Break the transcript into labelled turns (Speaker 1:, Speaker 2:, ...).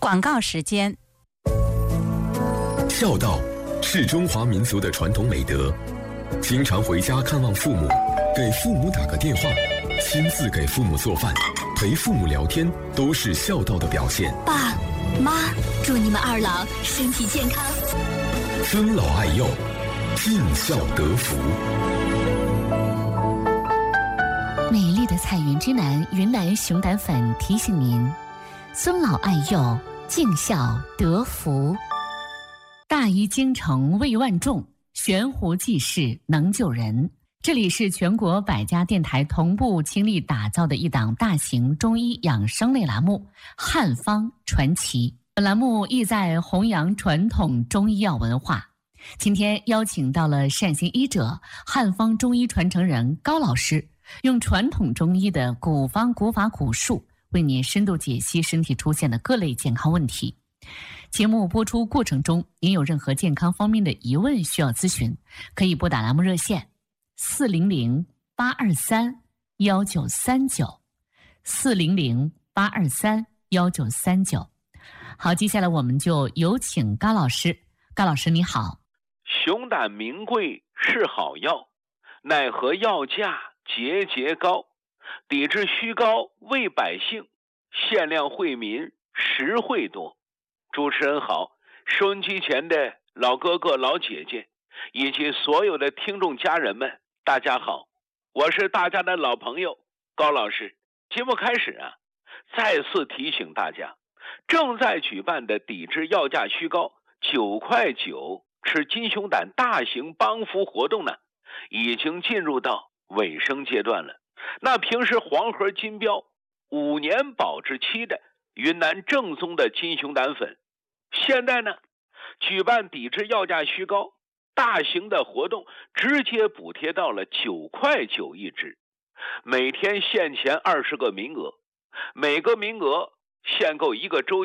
Speaker 1: 广告时间。
Speaker 2: 孝道是中华民族的传统美德，经常回家看望父母，给父母打个电话，亲自给父母做饭，陪父母聊天，都是孝道的表现。
Speaker 3: 爸妈，祝你们二老身体健康，
Speaker 2: 尊老爱幼，尽孝得福。
Speaker 4: 美丽的彩云之南云南熊胆粉提醒您：尊老爱幼，尽孝得福。大医精诚为万众，悬壶济世能救人。这里是全国100家电台同步倾力打造的一档大型中医养生类栏目《汉方传奇》。本栏目意在弘扬传统中医药文化。今天邀请到了善心医者、汉方中医传承人高老师，用传统中医的古方古法古术，为您深度解析身体出现的各类健康问题。节目播出过程中，您有任何健康方面的疑问需要咨询，可以拨打栏目热线400-823-1939 400-823-1939。好，接下来我们就有请高老师。高老师你好。
Speaker 5: 熊胆名贵是好药，奈何药价节节高，抵制虚高为百姓，限量惠民实惠多。主持人好，收音机前的老哥哥老姐姐以及所有的听众家人们，大家好，我是大家的老朋友高老师。节目开始再次提醒大家，正在举办的抵制药价虚高9块9吃金熊胆大型帮扶活动已经进入到尾声阶段了。那平时黄盒金标5年保质期的云南正宗的金熊胆粉，现在举办抵制药价虚高大型的活动，直接补贴到了9块9一支，每天限前20个名额，每个名额限购1个周